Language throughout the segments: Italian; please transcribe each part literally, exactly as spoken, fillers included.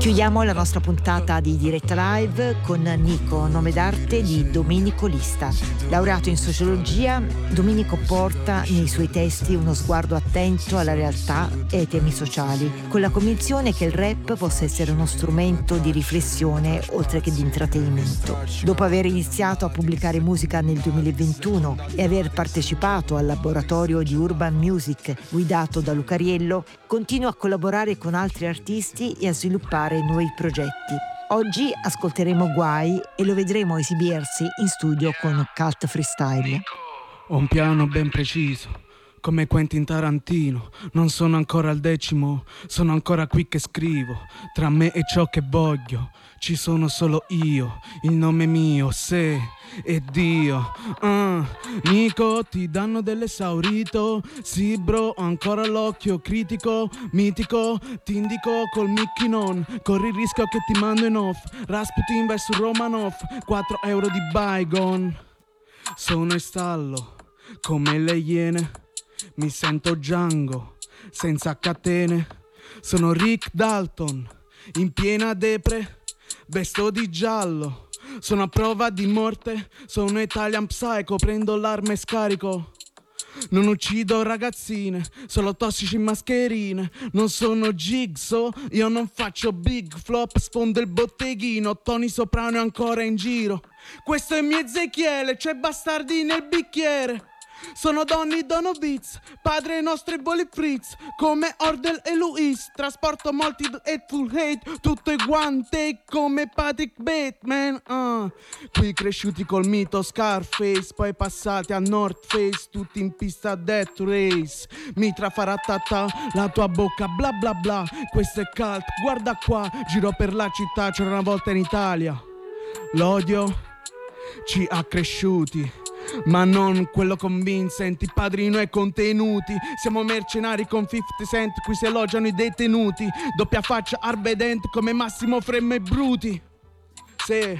Chiudiamo la nostra puntata di diretta live con Nico, nome d'arte di Domenico Lista. Laureato in sociologia, Domenico porta nei suoi testi uno sguardo attento alla realtà e ai temi sociali, con la convinzione che il rap possa essere uno strumento di riflessione oltre che di intrattenimento. Dopo aver iniziato a pubblicare musica nel duemilaventuno e aver partecipato al laboratorio di Urban Music guidato da Lucariello, continua a collaborare con altri artisti e a sviluppare nuovi progetti. Oggi ascolteremo Guai e lo vedremo esibirsi in studio con Cult Freestyle. Ho un piano ben preciso, come Quentin Tarantino. Non sono ancora al decimo, sono ancora qui che scrivo. Tra me e ciò che voglio ci sono solo io, il nome mio, se e Dio. uh, Nico, ti danno dell'esaurito. Sì bro, ho ancora l'occhio critico, mitico. Ti indico col Mickey non corri il rischio che ti mando in off. Rasputin versus Romanov, quattro euro di bygone. Sono in stallo come le iene, mi sento Django senza catene. Sono Rick Dalton in piena depre, vesto di giallo. Sono a prova di morte, sono Italian Psycho, prendo l'arma e scarico. Non uccido ragazzine, solo tossici in mascherine. Non sono Jigsaw, io non faccio big flop. Sfondo il botteghino, Tony Soprano è ancora in giro. Questo è mio Ezechiele, c'è bastardi nel bicchiere. Sono Donny Donovitz, padre nostro e Bully Fritz, come Ordel e Luis. Trasporto molti hateful hate, tutto è one take come Patrick Bateman. uh. Qui cresciuti col mito Scarface, poi passati a North Face, tutti in pista Death Race. Mitra farà tata, la tua bocca bla bla bla. Questo è Cult, guarda qua, giro per la città, c'era una volta in Italia. L'odio ci ha cresciuti, ma non quello convincente, padrino e contenuti. Siamo mercenari con cinquanta cent, qui si elogiano i detenuti. Doppia faccia arbedente come Massimo Fremme Bruti. Se,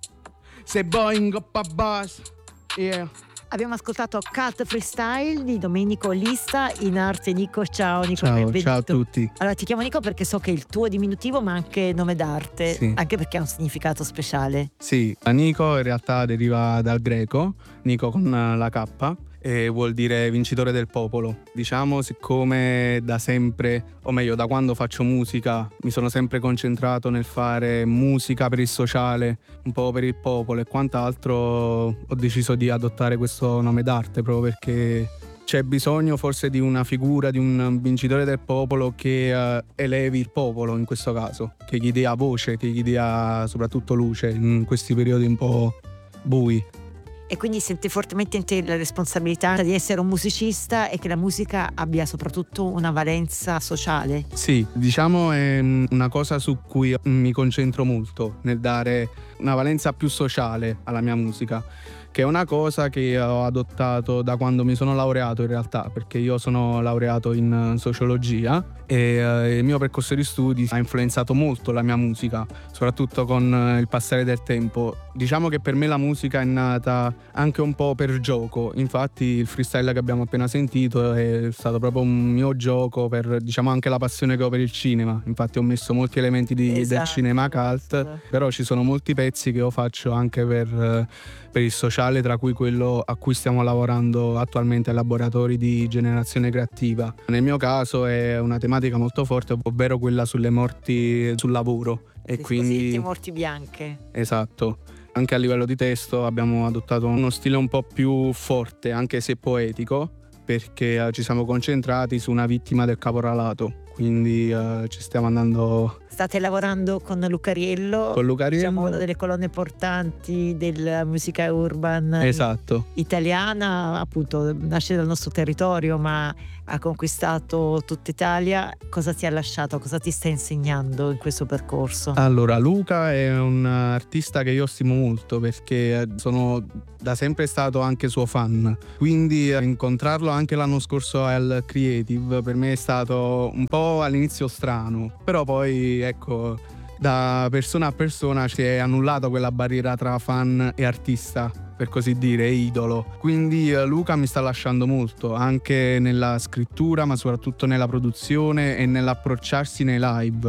se Boeing up a bus, yeah. Abbiamo ascoltato Cult Freestyle di Domenico Lista, in arte Nico. Ciao Nico. Ciao, ciao a tutti. Allora ti chiamo Nico perché so che è il tuo diminutivo ma anche nome d'arte, sì. Anche perché ha un significato speciale. Sì, Nico in realtà deriva dal greco, Nico con la K, e vuol dire vincitore del popolo. Diciamo, siccome da sempre, o meglio da quando faccio musica, mi sono sempre concentrato nel fare musica per il sociale, un po' per il popolo e quant'altro, ho deciso di adottare questo nome d'arte proprio perché c'è bisogno forse di una figura, di un vincitore del popolo che uh, elevi il popolo in questo caso, che gli dia voce, che gli dia soprattutto luce in questi periodi un po' bui. E quindi sente fortemente in te la responsabilità di essere un musicista e che la musica abbia soprattutto una valenza sociale? Sì, diciamo è una cosa su cui mi concentro molto, nel dare una valenza più sociale alla mia musica, che è una cosa che ho adottato da quando mi sono laureato in realtà, perché io sono laureato in sociologia e eh, il mio percorso di studi ha influenzato molto la mia musica, soprattutto con eh, il passare del tempo. Diciamo che per me la musica è nata anche un po' per gioco, infatti il freestyle che abbiamo appena sentito è stato proprio un mio gioco per, diciamo, anche la passione che ho per il cinema. Infatti ho messo molti elementi di, esatto. del cinema cult, però ci sono molti pezzi che io faccio anche per, per il sociale, tra cui quello a cui stiamo lavorando attualmente ai laboratori di generazione creativa. Nel mio caso è una tematica molto forte, ovvero quella sulle morti sul lavoro. E le quindi morti bianche. Esatto. Anche a livello di testo abbiamo adottato uno stile un po' più forte, anche se poetico, perché ci siamo concentrati su una vittima del caporalato, quindi uh, ci stiamo andando. State lavorando con Lucariello, con Lucariello, diciamo una delle colonne portanti della musica urban, esatto, italiana, appunto nasce dal nostro territorio ma ha conquistato tutta Italia. Cosa ti ha lasciato, cosa ti sta insegnando in questo percorso? Allora, Luca è un artista che io stimo molto perché sono da sempre stato anche suo fan, quindi incontrarlo anche l'anno scorso al Creative per me è stato un po' all'inizio strano, però poi ecco, da persona a persona si è annullata quella barriera tra fan e artista, per così dire, e idolo. Quindi Luca mi sta lasciando molto, anche nella scrittura ma soprattutto nella produzione e nell'approcciarsi nei live.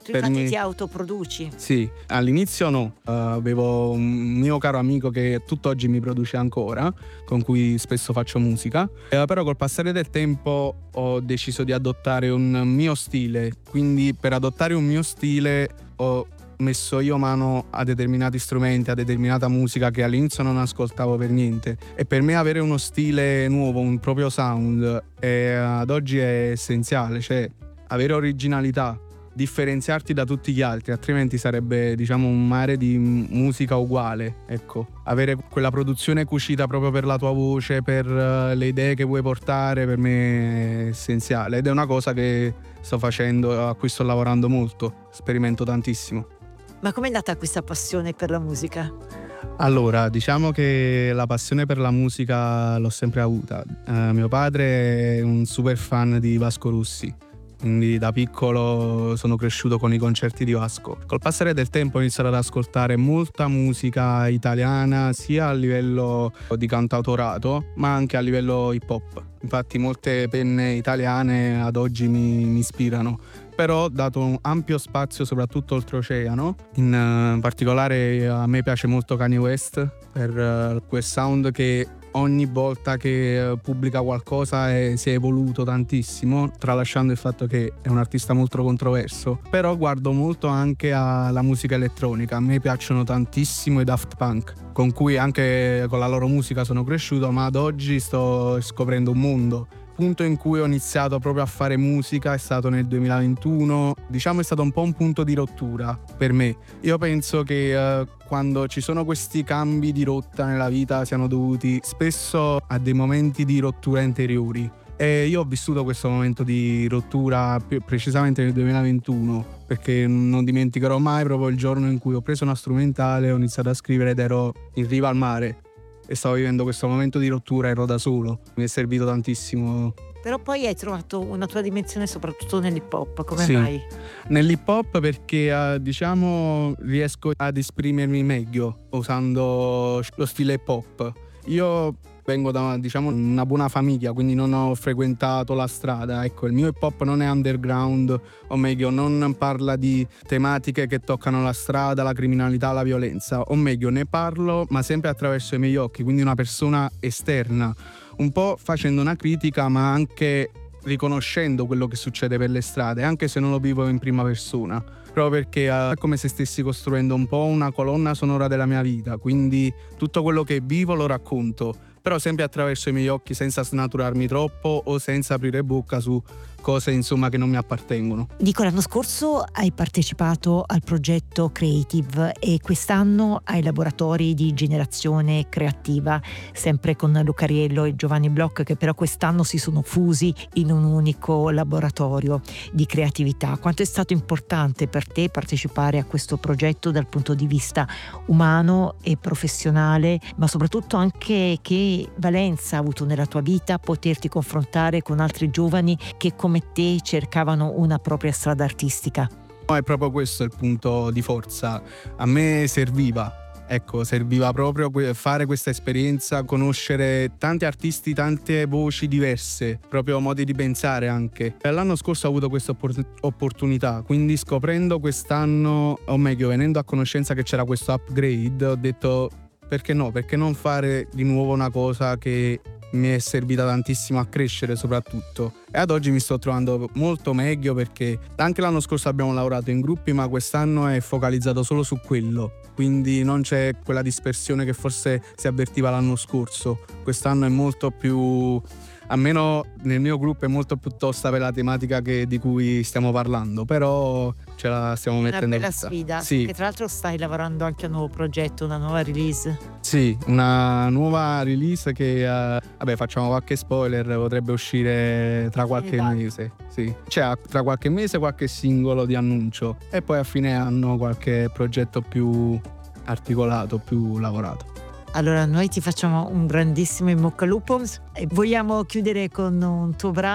Tu per infatti me... ti autoproduci? Sì, all'inizio no, uh, avevo un mio caro amico che tutt'oggi mi produce ancora, con cui spesso faccio musica, eh, però col passare del tempo ho deciso di adottare un mio stile, quindi per adottare un mio stile ho messo io mano a determinati strumenti, a determinata musica che all'inizio non ascoltavo per niente, e per me avere uno stile nuovo, un proprio sound, è, ad oggi è essenziale, cioè avere originalità, differenziarti da tutti gli altri, altrimenti sarebbe, diciamo, un mare di musica uguale. Ecco, avere quella produzione cucita proprio per la tua voce, per le idee che vuoi portare, per me è essenziale, ed è una cosa che sto facendo, a cui sto lavorando molto, sperimento tantissimo. Ma com'è nata questa passione per la musica? Allora, diciamo che la passione per la musica l'ho sempre avuta. Uh, mio padre è un super fan di Vasco Rossi, quindi da piccolo sono cresciuto con i concerti di Vasco. Col passare del tempo ho iniziato ad ascoltare molta musica italiana, sia a livello di cantautorato ma anche a livello hip hop. Infatti molte penne italiane ad oggi mi, mi ispirano, però ho dato un ampio spazio soprattutto oltreoceano. In uh, particolare a me piace molto Kanye West per uh, quel sound che ogni volta che pubblica qualcosa è, si è evoluto tantissimo, tralasciando il fatto che è un artista molto controverso. Però guardo molto anche alla musica elettronica. A me piacciono tantissimo i Daft Punk, con cui anche con la loro musica sono cresciuto, ma ad oggi sto scoprendo un mondo. Il punto in cui ho iniziato proprio a fare musica è stato nel duemilaventuno, diciamo è stato un po' un punto di rottura per me. Io penso che eh, quando ci sono questi cambi di rotta nella vita siano dovuti spesso a dei momenti di rottura interiori, e io ho vissuto questo momento di rottura più precisamente nel duemilaventuno, perché non dimenticherò mai proprio il giorno in cui ho preso una strumentale, ho iniziato a scrivere ed ero in riva al mare e stavo vivendo questo momento di rottura, ero da solo, mi è servito tantissimo. Però poi hai trovato una tua dimensione soprattutto nell'hip hop, come sì. mai? Nell'hip hop perché uh, diciamo riesco ad esprimermi meglio usando lo stile hip hop. Io vengo da, diciamo, una buona famiglia, quindi non ho frequentato la strada. Ecco, il mio hip hop non è underground, o meglio, non parla di tematiche che toccano la strada, la criminalità, la violenza. O meglio, ne parlo, ma sempre attraverso i miei occhi, quindi una persona esterna, un po' facendo una critica, ma anche riconoscendo quello che succede per le strade, anche se non lo vivo in prima persona. Proprio perché è come se stessi costruendo un po' una colonna sonora della mia vita, quindi tutto quello che vivo lo racconto, però sempre attraverso i miei occhi, senza snaturarmi troppo o senza aprire bocca su cose, insomma, che non mi appartengono. Dico, l'anno scorso hai partecipato al progetto Creative e quest'anno ai laboratori di generazione creativa, sempre con Lucariello e Giovanni Bloch, che però quest'anno si sono fusi in un unico laboratorio di creatività. Quanto è stato importante per te partecipare a questo progetto dal punto di vista umano e professionale, ma soprattutto anche che valenza ha avuto nella tua vita poterti confrontare con altri giovani che come te cercavano una propria strada artistica? No, è proprio questo il punto di forza. A me serviva, ecco, serviva proprio fare questa esperienza, conoscere tanti artisti, tante voci diverse, proprio modi di pensare anche. L'anno scorso ho avuto questa opportunità, quindi scoprendo quest'anno, o meglio, venendo a conoscenza che c'era questo upgrade, ho detto perché no, perché non fare di nuovo una cosa che mi è servita tantissimo a crescere soprattutto, e ad oggi mi sto trovando molto meglio, perché anche l'anno scorso abbiamo lavorato in gruppi, ma quest'anno è focalizzato solo su quello, quindi non c'è quella dispersione che forse si avvertiva l'anno scorso. Quest'anno è molto più, almeno nel mio gruppo, è molto più tosta per la tematica che, di cui stiamo parlando, però ce la stiamo mettendo. Una bella tutta. sfida, sì. Che tra l'altro stai lavorando anche a un nuovo progetto, una nuova release. Sì, una nuova release che uh, vabbè, facciamo qualche spoiler, potrebbe uscire tra qualche Esatto. mese. Sì. Cioè tra qualche mese qualche singolo di annuncio, e poi a fine anno qualche progetto più articolato, più lavorato. Allora noi ti facciamo un grandissimo in bocca al lupo e vogliamo chiudere con un tuo brano.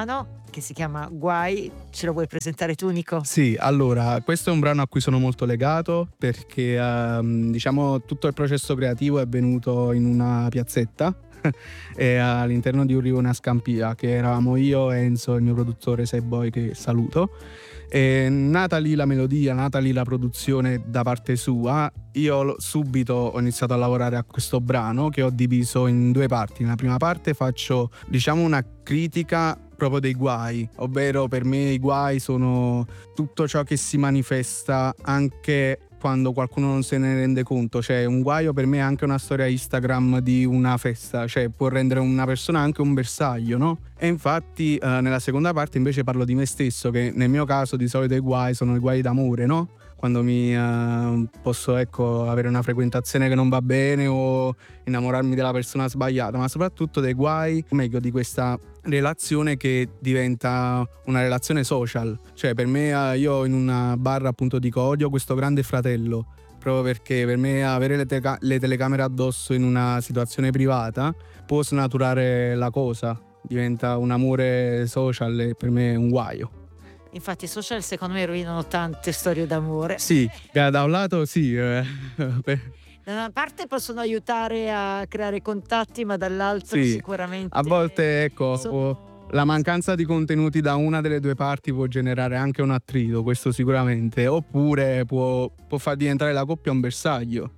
che si chiama Guai. Ce lo vuoi presentare tu, Nico? Sì, allora, questo è un brano a cui sono molto legato perché ehm, diciamo tutto il processo creativo è venuto in una piazzetta e all'interno di un rione a Scampia, che eravamo io, Enzo, il mio produttore Seboy, che saluto. E nata lì la melodia, nata lì la produzione da parte sua, io subito ho iniziato a lavorare a questo brano che ho diviso in due parti. Nella prima parte faccio, diciamo, una critica proprio dei guai, ovvero per me i guai sono tutto ciò che si manifesta anche quando qualcuno non se ne rende conto. Cioè, un guaio per me è anche una storia Instagram di una festa, cioè può rendere una persona anche un bersaglio, no? E infatti eh, nella seconda parte invece parlo di me stesso, che nel mio caso di solito i guai sono i guai d'amore, no? Quando mi eh, posso, ecco, avere una frequentazione che non va bene o innamorarmi della persona sbagliata, ma soprattutto dei guai, o meglio di questa relazione che diventa una relazione social. Cioè per me, eh, io in una barra appunto dico odio questo grande fratello, proprio perché per me avere le, te- le telecamere addosso in una situazione privata può snaturare la cosa, diventa un amore social e per me è un guaio. Infatti i social secondo me rovinano tante storie d'amore. Sì, da un lato sì. Eh, da una parte possono aiutare a creare contatti, ma dall'altro sì, sicuramente a volte ecco sono... la mancanza di contenuti da una delle due parti può generare anche un attrito, questo sicuramente, oppure può, può far diventare la coppia un bersaglio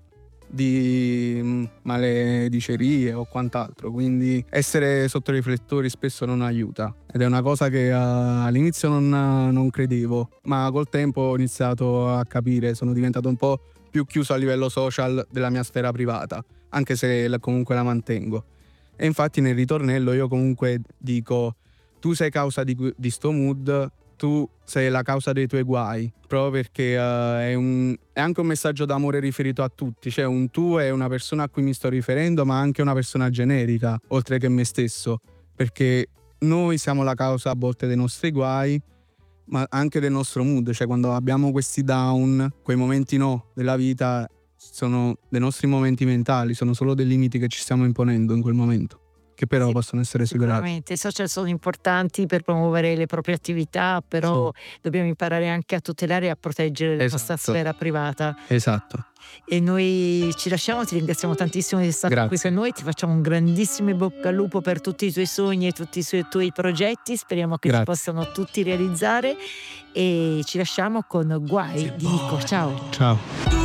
di maledicerie o quant'altro, quindi essere sotto i riflettori spesso non aiuta ed è una cosa che uh, all'inizio non, non credevo, ma col tempo ho iniziato a capire, sono diventato un po' più chiuso a livello social della mia sfera privata, anche se la, comunque la mantengo. E infatti nel ritornello io comunque dico: tu sei causa di, di sto mood, tu sei la causa dei tuoi guai, proprio perché uh, è, un, è anche un messaggio d'amore riferito a tutti, cioè un tu è una persona a cui mi sto riferendo, ma anche una persona generica, oltre che me stesso, perché noi siamo la causa a volte dei nostri guai, ma anche del nostro mood, cioè quando abbiamo questi down, quei momenti no della vita, sono dei nostri momenti mentali, sono solo dei limiti che ci stiamo imponendo in quel momento, che però sì, possono essere superati. Sicuramente i social sono importanti per promuovere le proprie attività, però sì, dobbiamo imparare anche a tutelare e a proteggere la esatto, nostra sfera privata. Esatto. E noi ci lasciamo, ti ringraziamo tantissimo di essere stato qui con noi, ti facciamo un grandissimo in bocca al lupo per tutti i tuoi sogni e tutti i suoi, tuoi progetti, speriamo che Grazie. si possano tutti realizzare, e ci lasciamo con Guai di Nico. Ciao. Ciao.